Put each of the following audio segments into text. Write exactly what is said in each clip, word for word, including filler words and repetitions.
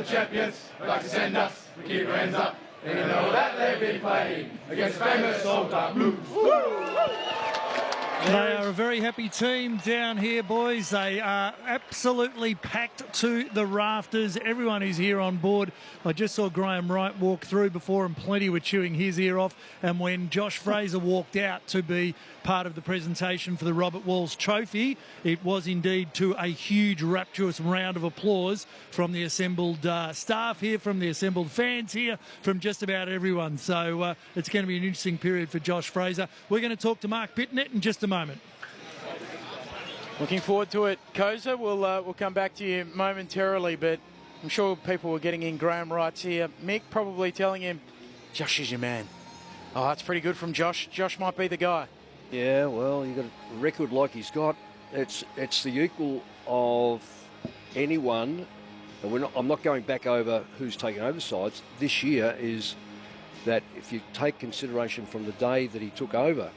champions would like to send us to keep your hands up. They know that they've been playing against famous Old Dark Blues. They are a very happy team down here, boys. They are absolutely packed to the rafters. Everyone is here on board. I just saw Graham Wright walk through before, and plenty were chewing his ear off. And when Josh Fraser walked out to be part of the presentation for the Robert Walls Trophy, it was indeed to a huge, rapturous round of applause from the assembled uh, staff here, from the assembled fans here, from just about everyone. So uh, it's going to be an interesting period for Josh Fraser. We're going to talk to Mark Pittonet in just a moment. Looking forward to it, Koza. We'll uh, we'll come back to you momentarily, but I'm sure people were getting in Graham Wright's here. Mick probably telling him, Josh is your man. Oh, that's pretty good from Josh. Josh might be the guy. Yeah, well, you got a record like he's got. It's it's the equal of anyone. And we're not, I'm not going back over who's taken over sides. This year is that if you take consideration from the day that he took over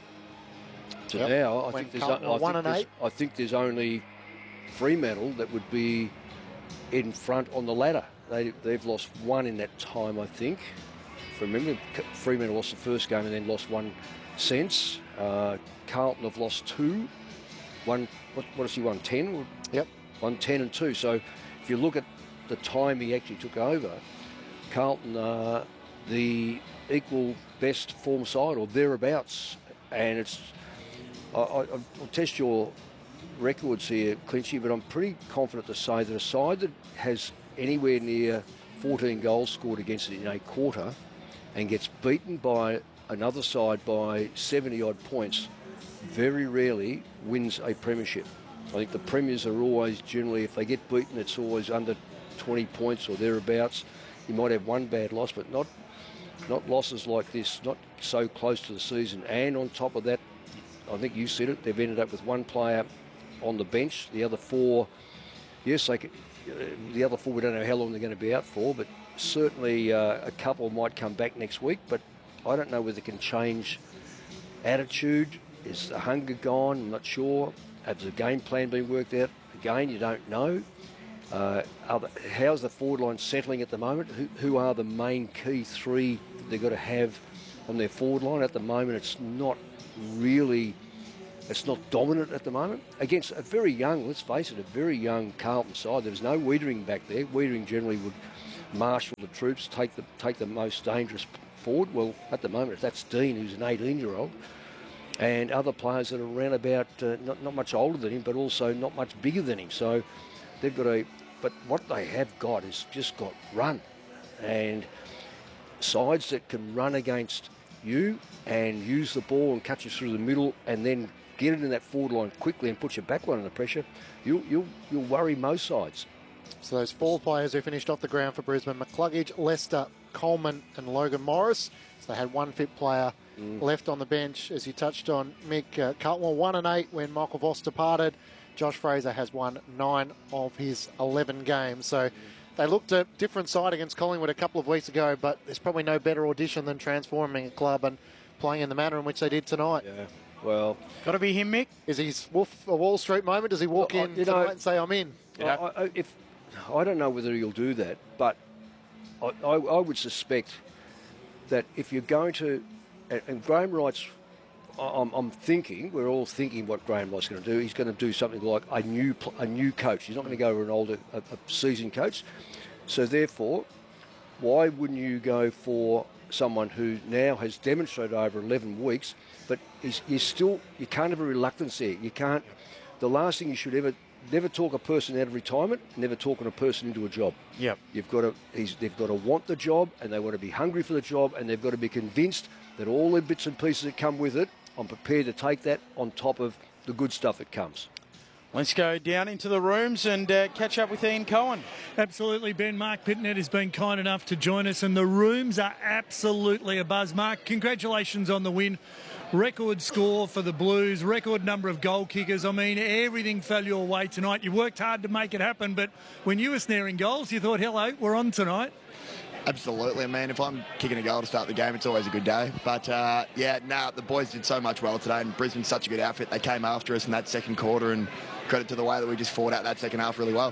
to yep. now, I think, there's, I, one think and there's, eight. I think there's only Fremantle that would be in front on the ladder. They, they've lost one in that time, I think. Remember, Fremantle lost the first game and then lost one since. Uh, Carlton have lost two. One, what, what has he won? Ten? Yep. One, ten and two. So if you look at the time he actually took over, Carlton are the equal best form side or thereabouts. And it's, I, I, I'll test your records here, Clinchy, but I'm pretty confident to say that a side that has anywhere near fourteen goals scored against it in a quarter and gets beaten by another side by seventy odd points very rarely wins a premiership. I think the premiers are always generally, if they get beaten, it's always under twenty points or thereabouts. You might have one bad loss, but not not losses like this, not so close to the season. And on top of that, I think you said it, they've ended up with one player on the bench. The other four, yes, they could, uh, the other four, we don't know how long they're going to be out for, but certainly uh, a couple might come back next week. But I don't know whether they can change attitude. Is the hunger gone? I'm not sure. Has the game plan been worked out? Again, you don't know. Uh, are the, how's the forward line settling at the moment? Who, who are the main key three that they've got to have on their forward line? At the moment, it's not really, it's not dominant at the moment. Against a very young, let's face it, a very young Carlton side. There's no Wiedering back there. Wiedering generally would marshal the troops, take the take the most dangerous forward. Well, at the moment, that's Dean, who's an eighteen-year-old. And other players that are around about, uh, not, not much older than him, but also not much bigger than him. So they've got a, but what they have got is just got run. And sides that can run against you and use the ball and cut you through the middle and then get it in that forward line quickly and put your back line under pressure, you'll, you'll, you'll worry most sides. So those four players who finished off the ground for Brisbane, McCluggage, Lester, Coleman and Logan Morris. So they had one fit player mm. left on the bench, as you touched on, Mick. Uh, Carlton were one and eight when Michael Voss departed. Josh Fraser has won nine of his eleven games. So mm. they looked a different side against Collingwood a couple of weeks ago, but there's probably no better audition than transforming a club and playing in the manner in which they did tonight. Yeah, well... Got to be him, Mick. Is he Wolf a Wall Street moment? Does he walk well, in you tonight know, and say, I'm in? I, I, if, I don't know whether he'll do that, but I, I, I would suspect that if you're going to... And, and Graham Wright's... I'm, I'm thinking, we're all thinking what Graham Wright's going to do. He's going to do something like a new a new coach. He's not going to go with an older, a, a seasoned coach. So therefore, why wouldn't you go for someone who now has demonstrated over eleven weeks, but is, is still, you can't have a reluctance there. You can't, the last thing you should ever, never talk a person out of retirement, never talking a person into a job. Yep. You've got to, he's, they've got to want the job, and they want to be hungry for the job, and they've got to be convinced that all the bits and pieces that come with it, I'm prepared to take that on top of the good stuff that comes. Let's go down into the rooms and uh, catch up with Ian Cohen. Absolutely, Ben. Mark Pittonet has been kind enough to join us, and the rooms are absolutely abuzz. Mark, congratulations on the win. Record score for the Blues, record number of goal kickers. I mean, everything fell your way tonight. You worked hard to make it happen, but when you were snaring goals, you thought, hello, we're on tonight. Absolutely, man. If I'm kicking a goal to start the game, it's always a good day. But, uh, yeah, no, nah, the boys did so much well today, and Brisbane's such a good outfit. They came after us in that second quarter, and credit to the way that we just fought out that second half really well.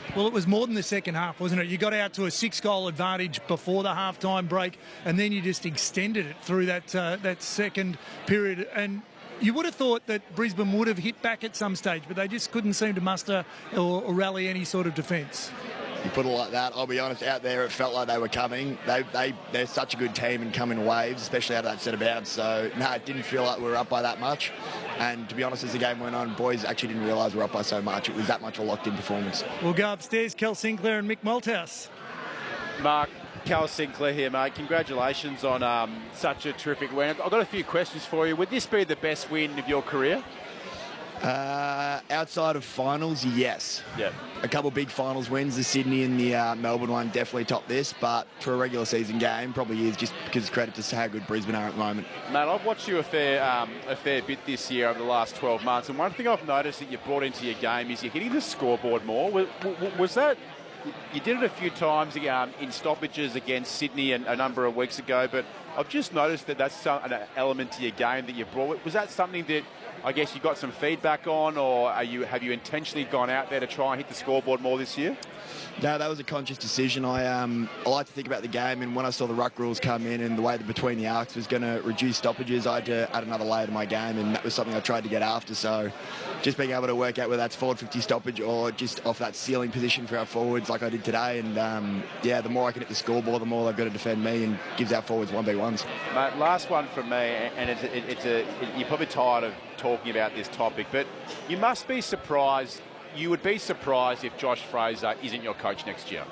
Well, it was more than the second half, wasn't it? You got out to a six-goal advantage before the half-time break, and then you just extended it through that uh, that second period. And you would have thought that Brisbane would have hit back at some stage, but they just couldn't seem to muster or, or rally any sort of defence. You put it like that, I'll be honest, out there it felt like they were coming. They, they, they're such a good team and come in waves, especially out of that set of bounds. So, no, it didn't feel like we were up by that much. And to be honest, as the game went on, boys actually didn't realise we were up by so much. It was that much of a locked-in performance. We'll go upstairs, Kel Sinclair and Mick Malthouse. Mark, Cal Sinclair here, mate. Congratulations on um, such a terrific win. I've got a few questions for you. Would this be the best win of your career? Uh, outside of finals, yes. Yeah. A couple big finals wins, the Sydney and the uh, Melbourne one definitely topped this, but for a regular season game, probably is just because credit to how good Brisbane are at the moment. Mate, I've watched you a fair, um, a fair bit this year over the last twelve months, and one thing I've noticed that you've brought into your game is you're hitting the scoreboard more. Was, was that... You did it a few times um, in stoppages against Sydney and a number of weeks ago, but I've just noticed that that's some, an element to your game that you brought. Was that something that I guess you got some feedback on, or are you have you intentionally gone out there to try and hit the scoreboard more this year? No, that was a conscious decision. I um, I like to think about the game, and when I saw the ruck rules come in and the way that between the arcs was going to reduce stoppages, I had to add another layer to my game, and that was something I tried to get after. So just being able to work out whether that's forward fifty stoppage or just off that ceiling position for our forwards like I did today, and um, yeah, the more I can hit the scoreboard, the more they've got to defend me, and gives our forwards one v ones. Mate, last one from me, and it's, it, it's a, it, you're probably tired of talking about this topic, but you must be surprised. You would be surprised if Josh Fraser isn't your coach next year.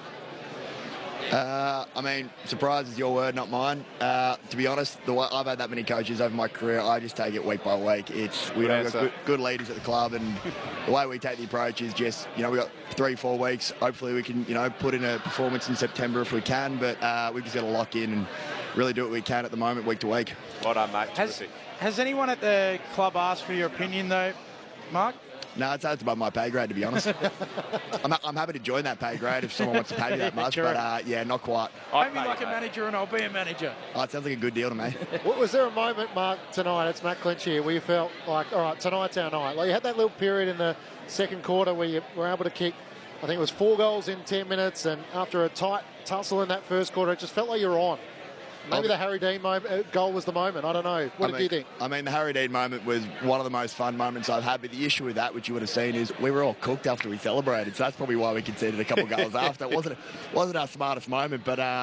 Uh, I mean, surprise is your word, not mine. Uh, to be honest, the way I've had that many coaches over my career, I just take it week by week. It's we have got good, good leaders at the club, and the way we take the approach is just, you know, we've got three, four weeks. Hopefully we can, you know, put in a performance in September if we can, but uh, we've just got to lock in and really do what we can at the moment, week to week. Well done, mate. Has, Terrific. has anyone at the club asked for your opinion, though, Mark? No, it's, it's above my pay grade, to be honest. I'm, I'm happy to join that pay grade if someone wants to pay me that much, but uh, yeah, not quite. Pay me like a manager and I'll be a manager. Oh, it sounds like a good deal to me. Was there a moment, Mark, tonight, it's Matt Clinch here, where you felt like, all right, tonight's our night? Like you had that little period in the second quarter where you were able to kick, I think it was four goals in ten minutes, and after a tight tussle in that first quarter, it just felt like you were on. Maybe the Harry Dean moment, goal was the moment. I don't know. What I did mean, you think? I mean, the Harry Dean moment was one of the most fun moments I've had. But the issue with that, which you would have seen, is we were all cooked after we celebrated. So that's probably why we conceded a couple of goals after. It wasn't, wasn't our smartest moment, but... Uh,